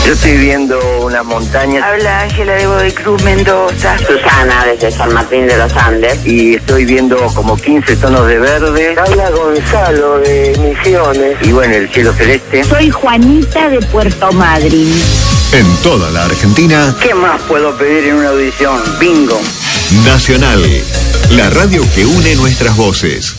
Yo estoy viendo una montaña. Habla Ángela de Bodicruz, Mendoza. Susana desde San Martín de los Andes. Y estoy viendo como 15 tonos de verde. Habla Gonzalo de Misiones. Y bueno, el cielo celeste. Soy Juanita de Puerto Madryn. En toda la Argentina. ¿Qué más puedo pedir en una audición? Bingo. Nacional, la radio que une nuestras voces.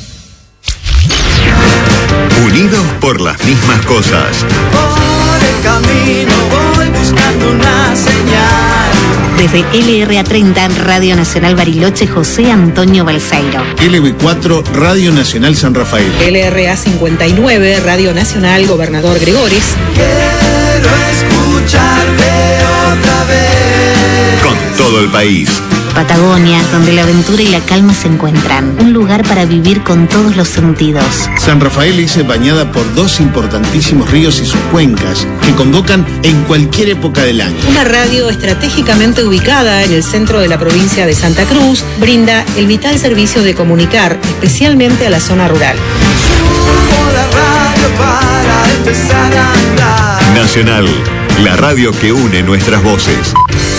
Unidos por las mismas cosas. Por el camino voy buscando una señal. Desde LRA30, Radio Nacional Bariloche, José Antonio Balseiro. LB4, Radio Nacional San Rafael. LRA59, Radio Nacional Gobernador Gregores. Quiero escucharte otra vez. Con todo el país. Patagonia, donde la aventura y la calma se encuentran. Un lugar para vivir con todos los sentidos. San Rafael dice bañada por dos importantísimos ríos y sus cuencas, que convocan en cualquier época del año. Una radio estratégicamente ubicada en el centro de la provincia de Santa Cruz, brinda el vital servicio de comunicar, especialmente a la zona rural. Subo la radio para empezar a andar. Nacional, la radio que une nuestras voces.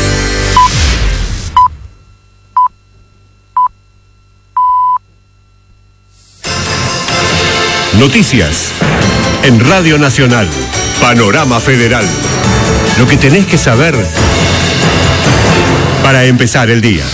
Noticias en Radio Nacional, Panorama Federal. Lo que tenés que saber para empezar el día.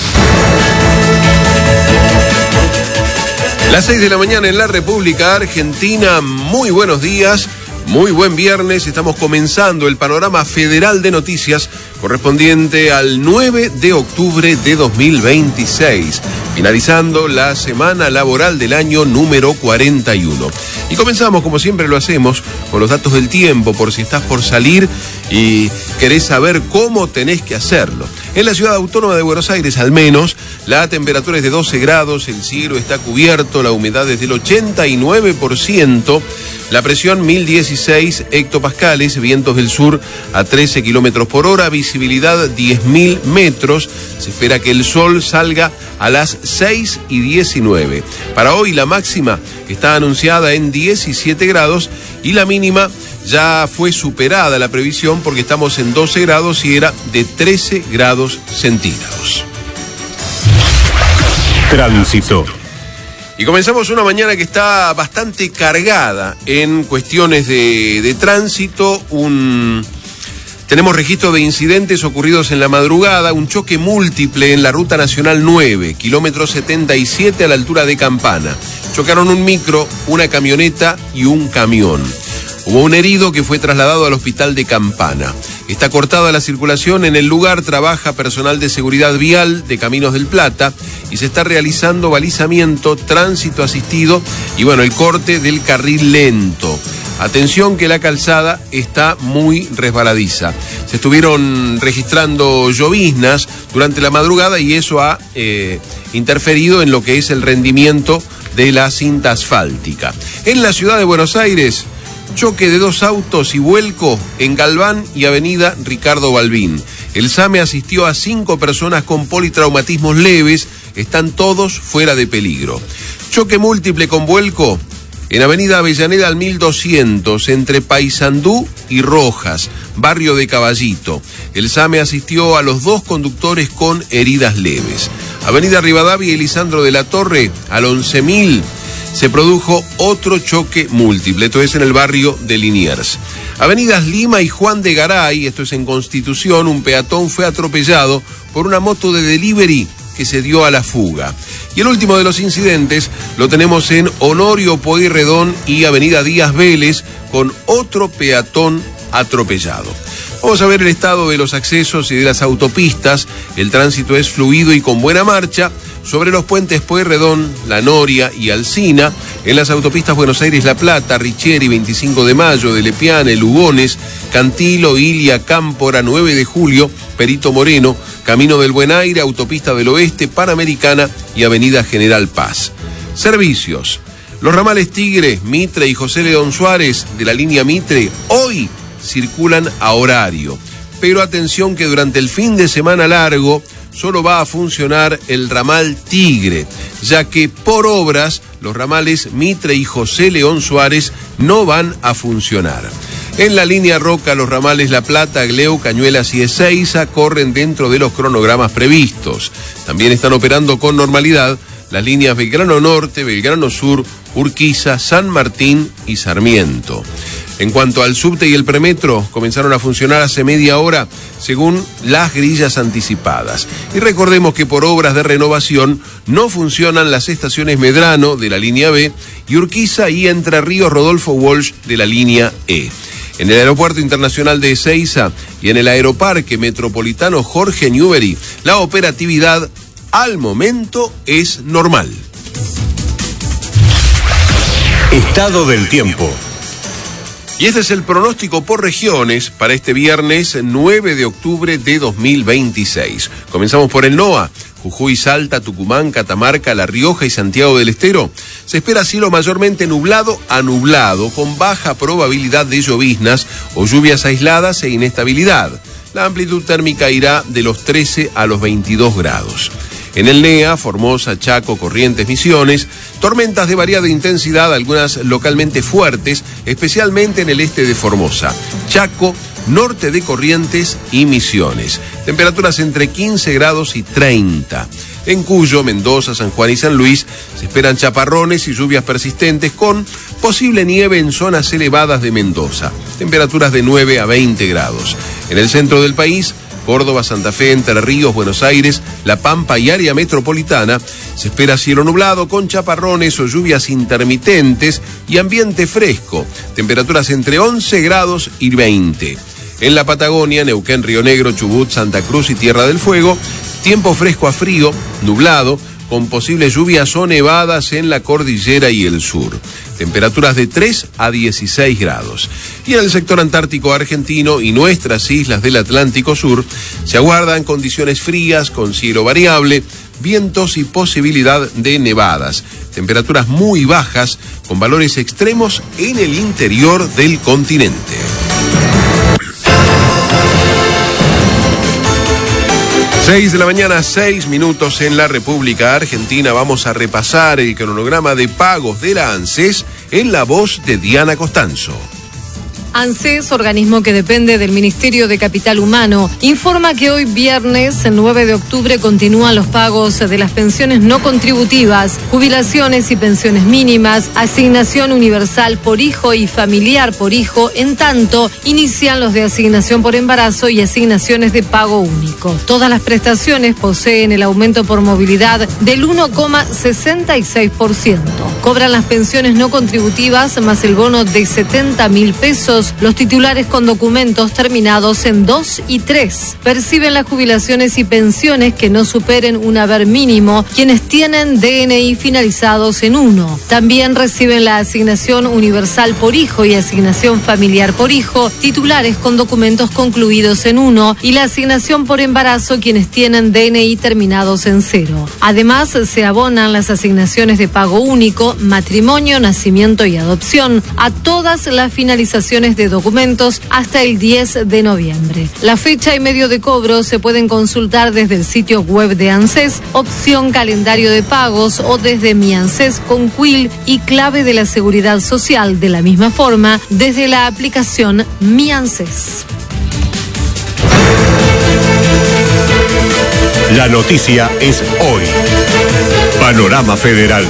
Las 6 de la mañana en la República Argentina. Muy buenos días, muy buen viernes. Estamos comenzando el Panorama Federal de Noticias correspondiente al 9 de octubre de 2026. Finalizando la semana laboral del año número 41. Y comenzamos, como siempre lo hacemos, con los datos del tiempo, por si estás por salir y querés saber cómo tenés que hacerlo. En la ciudad autónoma de Buenos Aires, al menos, la temperatura es de 12 grados, el cielo está cubierto, la humedad es del 89%, la presión 1016 hectopascales, vientos del sur a 13 kilómetros por hora, visibilidad 10.000 metros. Se espera que el sol salga a las 6:19. Para hoy la máxima está anunciada en 17 grados y la mínima ya fue superada la previsión porque estamos en 12 grados y era de 13 grados centígrados. Tránsito. Y comenzamos una mañana que está bastante cargada en cuestiones de tránsito. Tenemos registro de incidentes ocurridos en la madrugada, un choque múltiple en la Ruta Nacional 9, kilómetro 77 a la altura de Campana. Chocaron un micro, una camioneta y un camión. Hubo un herido que fue trasladado al hospital de Campana. Está cortada la circulación en el lugar, trabaja personal de seguridad vial de Caminos del Plata y se está realizando balizamiento, tránsito asistido y el corte del carril lento. Atención que la calzada está muy resbaladiza. Se estuvieron registrando lloviznas durante la madrugada y eso ha interferido en lo que es el rendimiento de la cinta asfáltica. En la ciudad de Buenos Aires, choque de dos autos y vuelco en Galván y avenida Ricardo Balbín. El SAME asistió a 5 personas con politraumatismos leves, están todos fuera de peligro. Choque múltiple con vuelco en avenida Avellaneda al 1200, entre Paysandú y Rojas, barrio de Caballito. El SAME asistió a los 2 conductores con heridas leves. Avenida Rivadavia y Lisandro de la Torre al 11.000. Se produjo otro choque múltiple, esto es en el barrio de Liniers. Avenidas Lima y Juan de Garay, esto es en Constitución, un peatón fue atropellado por una moto de delivery que se dio a la fuga. Y el último de los incidentes lo tenemos en Honorio Pueyrredón y avenida Díaz Vélez, con otro peatón atropellado. Vamos a ver el estado de los accesos y de las autopistas. El tránsito es fluido y con buena marcha sobre los puentes Pueyrredón, La Noria y Alsina, en las autopistas Buenos Aires-La Plata, Richieri, 25 de Mayo, de Lepiane, Lugones, Cantilo, Ilia, Cámpora, 9 de Julio, Perito Moreno, Camino del Buen Aire, Autopista del Oeste, Panamericana y Avenida General Paz. Servicios. Los ramales Tigre, Mitre y José León Suárez de la línea Mitre hoy circulan a horario. Pero atención que durante el fin de semana largo solo va a funcionar el ramal Tigre, ya que por obras los ramales Mitre y José León Suárez no van a funcionar. En la línea Roca, los ramales La Plata, Agleu, Cañuelas y Ezeiza corren dentro de los cronogramas previstos. También están operando con normalidad las líneas Belgrano Norte, Belgrano Sur, Urquiza, San Martín y Sarmiento. En cuanto al subte y el premetro, comenzaron a funcionar hace media hora según las grillas anticipadas. Y recordemos que por obras de renovación no funcionan las estaciones Medrano de la línea B y Urquiza y Entre Ríos Rodolfo Walsh de la línea E. En el Aeropuerto Internacional de Ezeiza y en el Aeroparque Metropolitano Jorge Newbery, la operatividad al momento es normal. Estado del tiempo. Y este es el pronóstico por regiones para este viernes 9 de octubre de 2026. Comenzamos por el NOA. Jujuy, Salta, Tucumán, Catamarca, La Rioja y Santiago del Estero. Se espera cielo mayormente nublado a nublado, con baja probabilidad de lloviznas o lluvias aisladas e inestabilidad. La amplitud térmica irá de los 13 a los 22 grados. En el NEA, Formosa, Chaco, Corrientes, Misiones, tormentas de variada intensidad, algunas localmente fuertes, especialmente en el este de Formosa, Chaco, norte de Corrientes y Misiones. Temperaturas entre 15 grados y 30. En Cuyo, Mendoza, San Juan y San Luis se esperan chaparrones y lluvias persistentes con posible nieve en zonas elevadas de Mendoza. Temperaturas de 9 a 20 grados. En el centro del país, Córdoba, Santa Fe, Entre Ríos, Buenos Aires, La Pampa y área metropolitana, se espera cielo nublado con chaparrones o lluvias intermitentes y ambiente fresco. Temperaturas entre 11 grados y 20. En la Patagonia, Neuquén, Río Negro, Chubut, Santa Cruz y Tierra del Fuego, tiempo fresco a frío, nublado, con posibles lluvias o nevadas en la cordillera y el sur. Temperaturas de 3 a 16 grados. Y en el sector antártico argentino y nuestras islas del Atlántico Sur se aguardan condiciones frías con cielo variable, vientos y posibilidad de nevadas. Temperaturas muy bajas con valores extremos en el interior del continente. Seis de la mañana, 6 minutos en la República Argentina. Vamos a repasar el cronograma de pagos de la ANSES en la voz de Diana Costanzo. ANSES, organismo que depende del Ministerio de Capital Humano, informa que hoy viernes, el 9 de octubre, continúan los pagos de las pensiones no contributivas, jubilaciones y pensiones mínimas, asignación universal por hijo y familiar por hijo, en tanto inician los de asignación por embarazo y asignaciones de pago único. Todas las prestaciones poseen el aumento por movilidad del 1,66%. Cobran las pensiones no contributivas más el bono de 70.000 pesos los titulares con documentos terminados en 2 y 3. Perciben las jubilaciones y pensiones que no superen un haber mínimo quienes tienen DNI finalizados en 1. También reciben la asignación universal por hijo y asignación familiar por hijo, titulares con documentos concluidos en 1 y la asignación por embarazo quienes tienen DNI terminados en 0. Además, se abonan las asignaciones de pago único, matrimonio, nacimiento y adopción a todas las finalizaciones de documentos hasta el 10 de noviembre. La fecha y medio de cobro se pueden consultar desde el sitio web de ANSES, opción calendario de pagos o desde Mi ANSES con quill y clave de la seguridad social, de la misma forma desde la aplicación Mi ANSES. La noticia es hoy. Panorama Federal.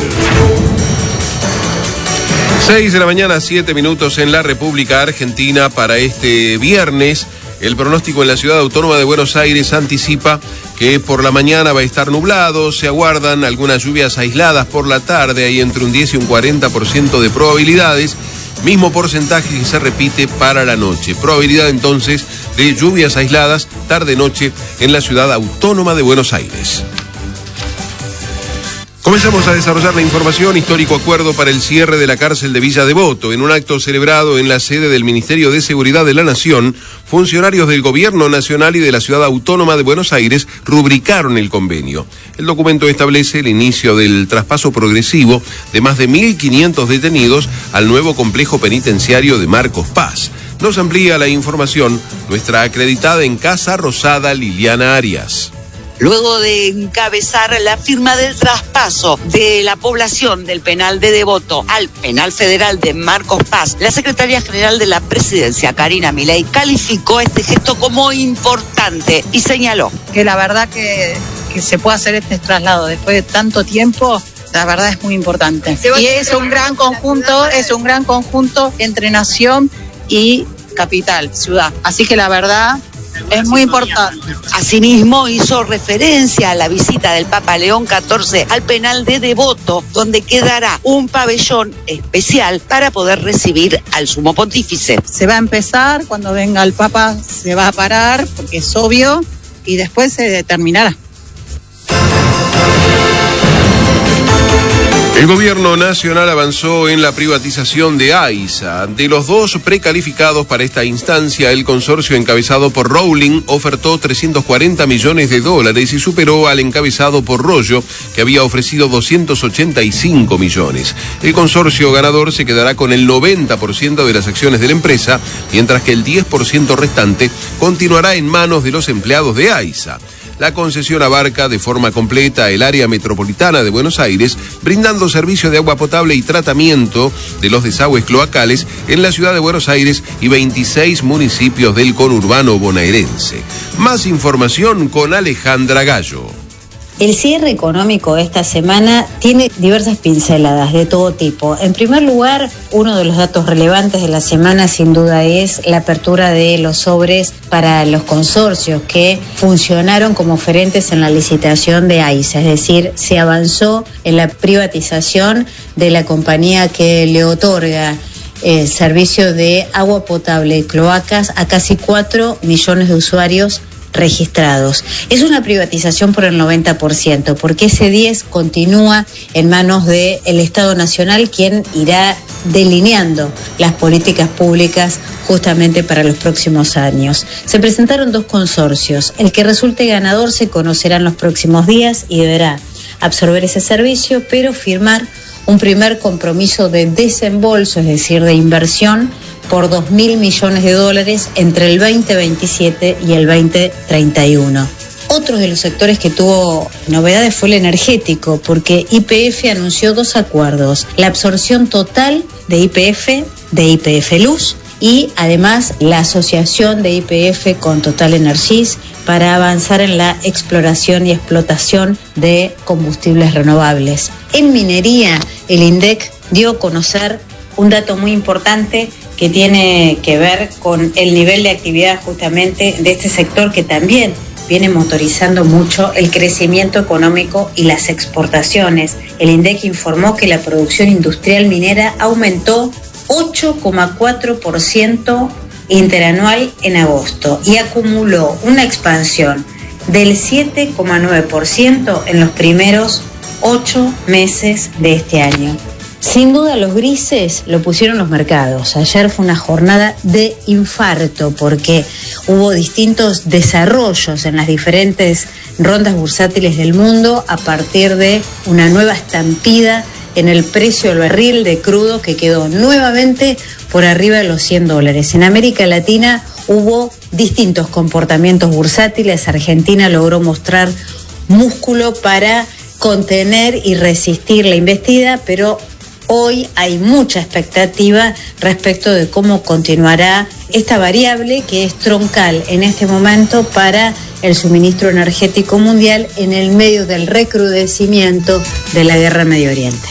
6 de la mañana, 7 minutos en la República Argentina para este viernes. El pronóstico en la Ciudad Autónoma de Buenos Aires anticipa que por la mañana va a estar nublado, se aguardan algunas lluvias aisladas por la tarde, hay entre un 10 y un 40% de probabilidades, mismo porcentaje que se repite para la noche. Probabilidad entonces de lluvias aisladas tarde-noche en la Ciudad Autónoma de Buenos Aires. Comenzamos a desarrollar la información. Histórico acuerdo para el cierre de la cárcel de Villa Devoto. En un acto celebrado en la sede del Ministerio de Seguridad de la Nación, funcionarios del Gobierno Nacional y de la Ciudad Autónoma de Buenos Aires rubricaron el convenio. El documento establece el inicio del traspaso progresivo de más de 1.500 detenidos al nuevo complejo penitenciario de Marcos Paz. Nos amplía la información nuestra acreditada en Casa Rosada, Liliana Arias. luego de encabezar la firma del traspaso de la población del penal de Devoto al penal federal de Marcos Paz, la secretaria general de la presidencia, Karina Milei, calificó este gesto como importante y señaló que la verdad que se pueda hacer este traslado después de tanto tiempo, la verdad es muy importante. Y es un gran conjunto entre nación y capital, ciudad. Así que la verdad es muy importante. Asimismo, hizo referencia a la visita del Papa León XIV al penal de Devoto, donde quedará un pabellón especial para poder recibir al sumo pontífice. Se va a empezar, cuando venga el Papa se va a parar, porque es obvio, y después se determinará. El gobierno nacional avanzó en la privatización de AISA. De los dos precalificados para esta instancia, el consorcio encabezado por Rowling ofertó $340 millones y superó al encabezado por Rollo, que había ofrecido 285 millones. El consorcio ganador se quedará con el 90% de las acciones de la empresa, mientras que el 10% restante continuará en manos de los empleados de AISA. La concesión abarca de forma completa el área metropolitana de Buenos Aires, brindando servicio de agua potable y tratamiento de los desagües cloacales en la ciudad de Buenos Aires y 26 municipios del conurbano bonaerense. Más información con Alejandra Gallo. El cierre económico esta semana tiene diversas pinceladas de todo tipo. En primer lugar, uno de los datos relevantes de la semana sin duda es la apertura de los sobres para los consorcios que funcionaron como oferentes en la licitación de AISA, es decir, se avanzó en la privatización de la compañía que le otorga servicio de agua potable y cloacas a casi 4 millones de usuarios registrados. Es una privatización por el 90%, porque ese 10% continúa en manos del Estado Nacional, quien irá delineando las políticas públicas justamente para los próximos años. Se presentaron 2 consorcios. El que resulte ganador se conocerá en los próximos días y deberá absorber ese servicio, pero firmar un primer compromiso de desembolso, es decir, de inversión, por $2.000 millones entre el 2027 y el 2031. Otro de los sectores que tuvo novedades fue el energético, porque YPF anunció 2 acuerdos: la absorción total de YPF Luz, y además la asociación de YPF con Total Energies para avanzar en la exploración y explotación de combustibles renovables. En minería, el INDEC dio a conocer un dato muy importante que tiene que ver con el nivel de actividad justamente de este sector, que también viene motorizando mucho el crecimiento económico y las exportaciones. El INDEC informó que la producción industrial minera aumentó 8,4% interanual en agosto y acumuló una expansión del 7,9% en los primeros 8 meses de este año. Sin duda los grises lo pusieron los mercados. Ayer fue una jornada de infarto porque hubo distintos desarrollos en las diferentes rondas bursátiles del mundo a partir de una nueva estampida en el precio del barril de crudo, que quedó nuevamente por arriba de los $100. En América Latina hubo distintos comportamientos bursátiles. Argentina logró mostrar músculo para contener y resistir la embestida, pero hoy hay mucha expectativa respecto de cómo continuará esta variable que es troncal en este momento para el suministro energético mundial en el medio del recrudecimiento de la guerra en Medio Oriente.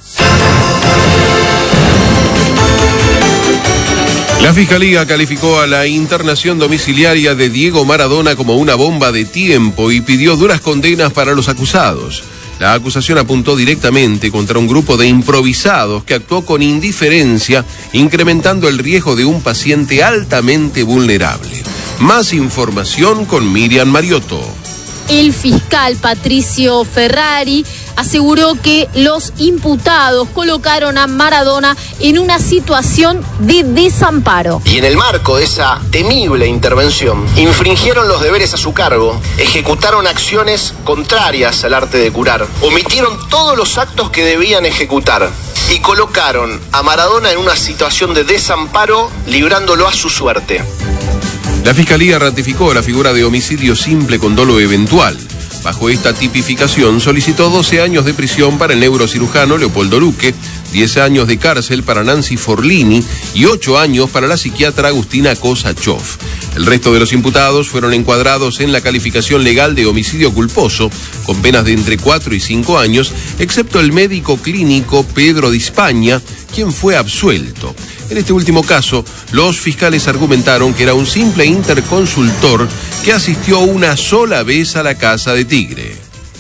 La Fiscalía calificó a la internación domiciliaria de Diego Maradona como una bomba de tiempo y pidió duras condenas para los acusados. La acusación apuntó directamente contra un grupo de improvisados que actuó con indiferencia, incrementando el riesgo de un paciente altamente vulnerable. Más información con Miriam Mariotto. El fiscal Patricio Ferrari aseguró que los imputados colocaron a Maradona en una situación de desamparo. Y en el marco de esa temible intervención, infringieron los deberes a su cargo, ejecutaron acciones contrarias al arte de curar, omitieron todos los actos que debían ejecutar y colocaron a Maradona en una situación de desamparo, librándolo a su suerte. La Fiscalía ratificó la figura de homicidio simple con dolo eventual. Bajo esta tipificación solicitó 12 años de prisión para el neurocirujano Leopoldo Luque, 10 años de cárcel para Nancy Forlini y 8 años para la psiquiatra Agustina Kosachov. El resto de los imputados fueron encuadrados en la calificación legal de homicidio culposo, con penas de entre 4 y 5 años, excepto el médico clínico Pedro Di Spagna, quien fue absuelto. En este último caso, los fiscales argumentaron que era un simple interconsultor que asistió una sola vez a la Casa de Tigre.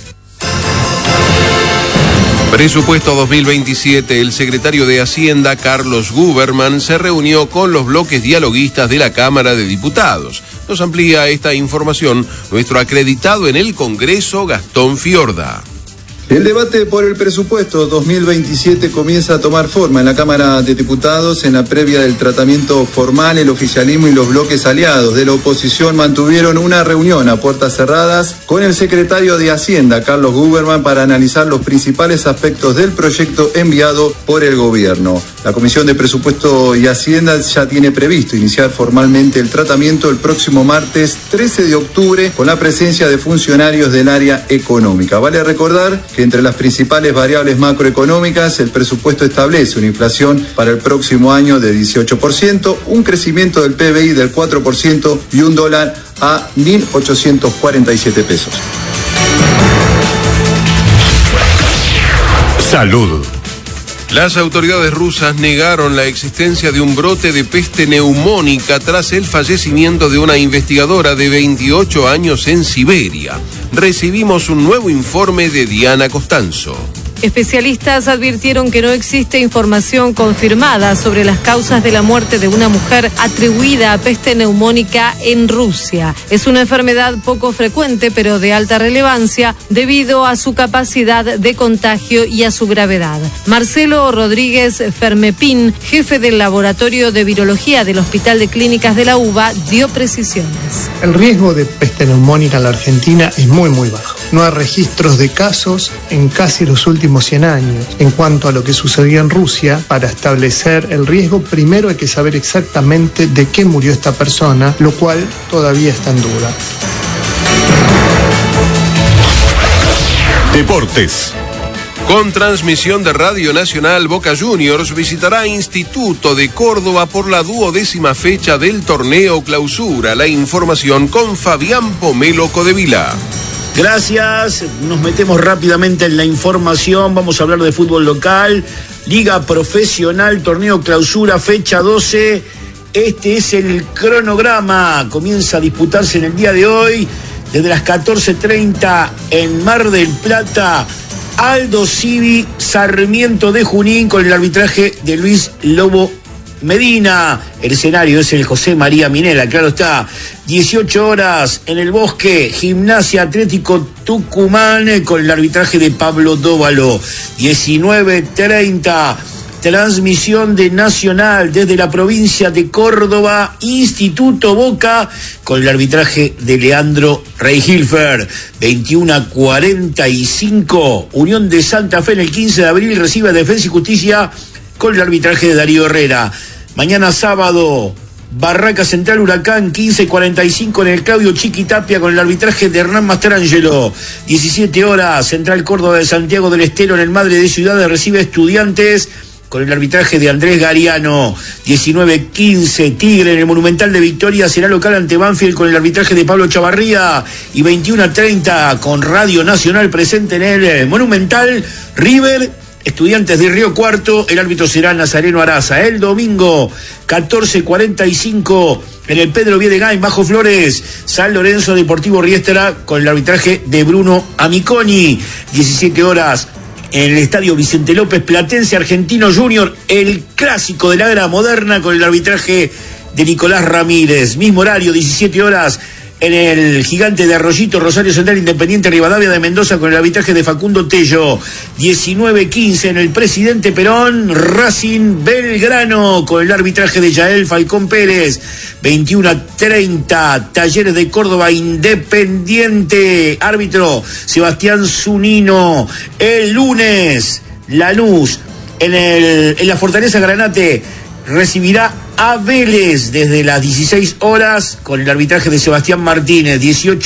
Presupuesto 2027, el secretario de Hacienda, Carlos Guberman, se reunió con los bloques dialoguistas de la Cámara de Diputados. Nos amplía esta información nuestro acreditado en el Congreso, Gastón Fiorda. El debate por el presupuesto 2027 comienza a tomar forma en la Cámara de Diputados. En la previa del tratamiento formal, el oficialismo y los bloques aliados de la oposición mantuvieron una reunión a puertas cerradas con el secretario de Hacienda, Carlos Guberman, para analizar los principales aspectos del proyecto enviado por el gobierno. La Comisión de Presupuesto y Hacienda ya tiene previsto iniciar formalmente el tratamiento el próximo martes 13 de octubre con la presencia de funcionarios del área económica. Vale recordar que entre las principales variables macroeconómicas, el presupuesto establece una inflación para el próximo año de 18%, un crecimiento del PBI del 4% y un dólar a 1.847 pesos. Salud. Las autoridades rusas negaron la existencia de un brote de peste neumónica tras el fallecimiento de una investigadora de 28 años en Siberia. Recibimos un nuevo informe de Diana Costanzo. Especialistas advirtieron que no existe información confirmada sobre las causas de la muerte de una mujer atribuida a peste neumónica en Rusia. Es una enfermedad poco frecuente, pero de alta relevancia debido a su capacidad de contagio y a su gravedad. Marcelo Rodríguez Fermepín, jefe del Laboratorio de Virología del Hospital de Clínicas de la UBA, dio precisiones. El riesgo de peste neumónica en la Argentina es muy bajo. No hay registros de casos en casi los últimos 100 años. En cuanto a lo que sucedió en Rusia, para establecer el riesgo, primero hay que saber exactamente de qué murió esta persona, lo cual todavía está en duda. Deportes. Con transmisión de Radio Nacional, Boca Juniors visitará Instituto de Córdoba por la 12ª fecha del torneo Clausura. La información con Fabián Pomelo Codevila. Gracias, nos metemos rápidamente en la información, vamos a hablar de fútbol local, Liga Profesional, Torneo Clausura, fecha 12, este es el cronograma, comienza a disputarse en el día de hoy, desde las 14:30 en Mar del Plata, Aldo Civi, Sarmiento de Junín, con el arbitraje de Luis Lobo Medina. El escenario es el José María Minela, claro está. 18 horas en el Bosque, Gimnasia Atlético Tucumán, con el arbitraje de Pablo Dóvalo. 19:30, transmisión de Nacional desde la provincia de Córdoba, Instituto Boca, con el arbitraje de Leandro Reihilfer. 21:45, Unión de Santa Fe en el 15 de abril recibe a Defensa y Justicia, con el arbitraje de Darío Herrera. Mañana sábado, Barraca Central Huracán, 15:45 en el Claudio Chiquitapia, con el arbitraje de Hernán Mastrangelo. 17 horas, Central Córdoba de Santiago del Estero en el Madre de Ciudades recibe Estudiantes, con el arbitraje de Andrés Gariano. 19:15, Tigre en el Monumental de Victoria será local ante Banfield, con el arbitraje de Pablo Chavarría. Y 21:30, con Radio Nacional presente en el Monumental, River Estudiantes de Río Cuarto, el árbitro será Nazareno Araza. El domingo, 14:45, en el Pedro Wiedegain, Bajo Flores, San Lorenzo Deportivo Riestra, con el arbitraje de Bruno Amiconi. 17 horas, en el Estadio Vicente López, Platense Argentino Junior, el clásico de la era moderna, con el arbitraje de Nicolás Ramírez. Mismo horario, 17 horas, en el Gigante de Arroyito, Rosario Central Independiente Rivadavia de Mendoza, con el arbitraje de Facundo Tello. 19:15, en el Presidente Perón, Racing Belgrano, con el arbitraje de Yael Falcón Pérez. 21:30, Talleres de Córdoba Independiente, árbitro Sebastián Zunino. El lunes, Lanús en la Fortaleza Granate recibirá a Vélez desde las 16 horas, con el arbitraje de Sebastián Martínez. 18:30,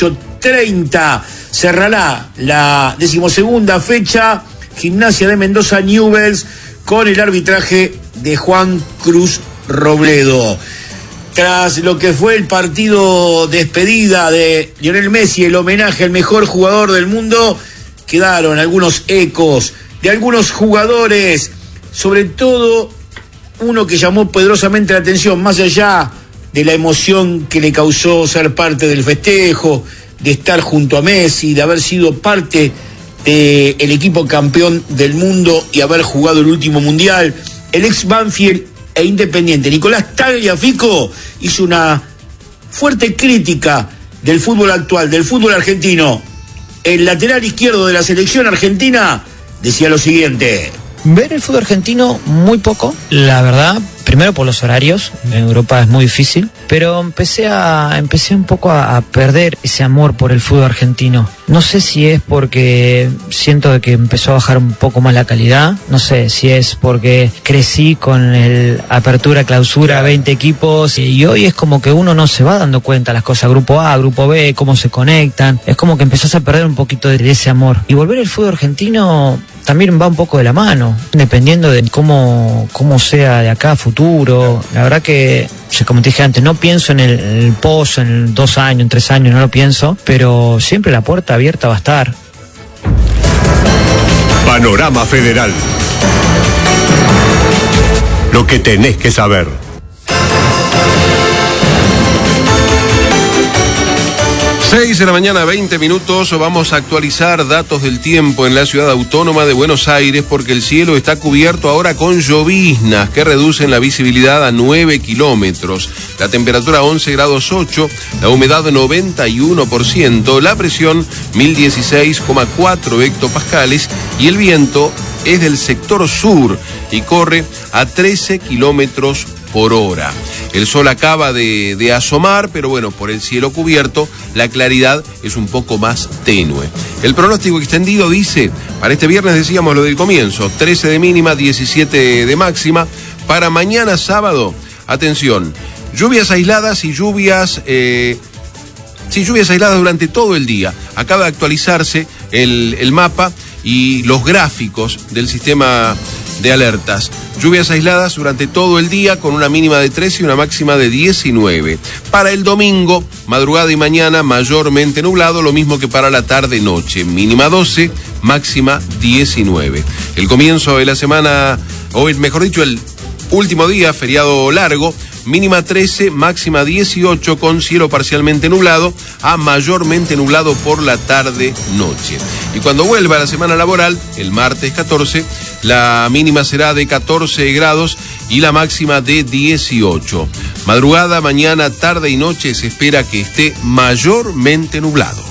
22:30 cerrará la 12ª fecha. Gimnasia de Mendoza Newell's con el arbitraje de Juan Cruz Robledo. Tras lo que fue el partido despedida de Lionel Messi, el homenaje al mejor jugador del mundo, quedaron algunos ecos de algunos jugadores, sobre todo uno que llamó poderosamente la atención, más allá de la emoción que le causó ser parte del festejo, de estar junto a Messi, de haber sido parte del equipo campeón del mundo y haber jugado el último mundial. El ex Banfield e Independiente, Nicolás Tagliafico, hizo una fuerte crítica del fútbol actual, del fútbol argentino. El lateral izquierdo de la selección argentina decía lo siguiente: ver el fútbol argentino muy poco, la verdad. Primero por los horarios, en Europa es muy difícil, pero empecé un poco a perder ese amor por el fútbol argentino. No sé si es porque siento de que empezó a bajar un poco más la calidad, no sé si es porque crecí con el apertura, clausura, 20 equipos, y hoy es como que uno no se va dando cuenta las cosas, grupo A, grupo B, cómo se conectan, es como que empezás a perder un poquito de ese amor. Y volver al fútbol argentino también va un poco de la mano, dependiendo de cómo sea de acá a futuro. La verdad que, como te dije antes, no pienso en el pozo, en 2 años, en 3 años, no lo pienso, pero siempre la puerta abierta va a estar. Panorama Federal. Lo que tenés que saber. 6 de la mañana, 20 minutos. Vamos a actualizar datos del tiempo en la ciudad autónoma de Buenos Aires, porque el cielo está cubierto ahora con lloviznas que reducen la visibilidad a 9 kilómetros. La temperatura 11 grados 8, la humedad 91%, la presión 1016,4 hectopascales y el viento es del sector sur y corre a 13 kilómetros por hora. El sol acaba de asomar, pero bueno, por el cielo cubierto, la claridad es un poco más tenue. El pronóstico extendido dice, para este viernes decíamos lo del comienzo, 13 de mínima, 17 de máxima. Para mañana sábado, atención, lluvias aisladas y lluvias aisladas durante todo el día. Acaba de actualizarse el mapa y los gráficos del sistema de alertas. Lluvias aisladas durante todo el día con una mínima de 13 y una máxima de 19. Para el domingo, madrugada y mañana mayormente nublado, lo mismo que para la tarde-noche. Mínima 12, máxima 19. El comienzo de la semana, o mejor dicho, el último día, feriado largo, mínima 13, máxima 18 con cielo parcialmente nublado a mayormente nublado por la tarde-noche. Y cuando vuelva la semana laboral, el martes 14, la mínima será de 14 grados y la máxima de 18. Madrugada, mañana, tarde y noche se espera que esté mayormente nublado.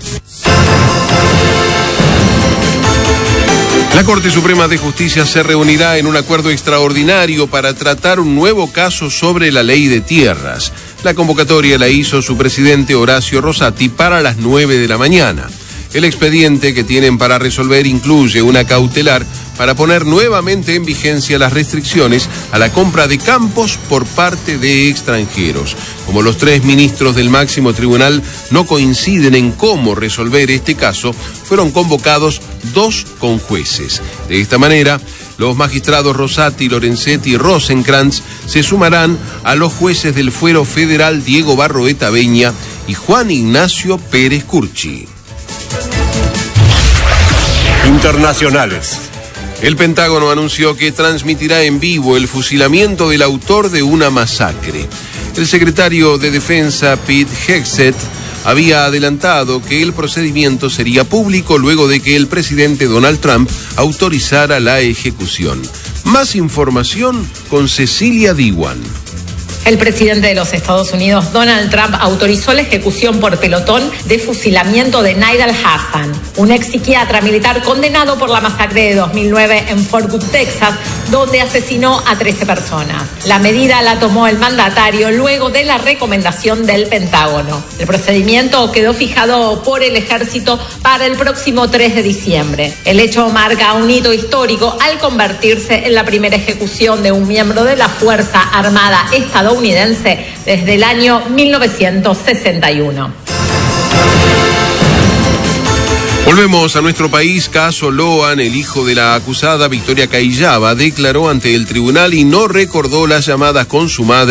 La Corte Suprema de Justicia se reunirá en un acuerdo extraordinario para tratar un nuevo caso sobre la ley de tierras. La convocatoria la hizo su presidente Horacio Rosati para las 9 de la mañana. El expediente que tienen para resolver incluye una cautelar para poner nuevamente en vigencia las restricciones a la compra de campos por parte de extranjeros. Como los 3 ministros del máximo tribunal no coinciden en cómo resolver este caso, fueron convocados 2 conjueces. De esta manera, los magistrados Rosati, Lorenzetti y Rosenkrantz se sumarán a los jueces del Fuero Federal Diego Barroeta Beña y Juan Ignacio Pérez Curchi. Internacionales. El Pentágono anunció que transmitirá en vivo el fusilamiento del autor de una masacre. El secretario de Defensa, Pete Hegseth, había adelantado que el procedimiento sería público luego de que el presidente Donald Trump autorizara la ejecución. Más información con Cecilia Diwan. El presidente de los Estados Unidos, Donald Trump, autorizó la ejecución por pelotón de fusilamiento de Nidal Hassan, un ex psiquiatra militar condenado por la masacre de 2009 en Fort Worth, Texas, donde asesinó a 13 personas. La medida la tomó el mandatario luego de la recomendación del Pentágono. El procedimiento quedó fijado por el ejército para el próximo 3 de diciembre. El hecho marca un hito histórico al convertirse en la primera ejecución de un miembro de la Fuerza Armada estadounidense desde el año 1961. Volvemos a nuestro país. Caso Loan. El hijo de la acusada, Victoria Caillaba, declaró ante el tribunal y no recordó las llamadas con su madre